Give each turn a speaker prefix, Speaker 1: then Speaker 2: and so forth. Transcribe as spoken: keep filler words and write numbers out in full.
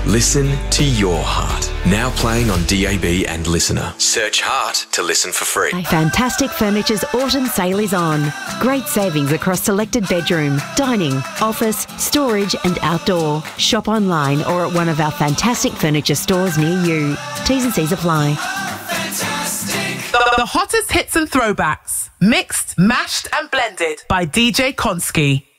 Speaker 1: Listen to your heart. Now playing on D A B and Listener. Search Heart to listen for free.
Speaker 2: Fantastic Furniture's autumn sale is on. Great savings across selected bedroom, dining, office, storage and outdoor. Shop online or at one of our Fantastic Furniture stores near you. T's and C's apply.
Speaker 3: The, the hottest hits and throwbacks. Mixed, mashed and blended by D J Konski.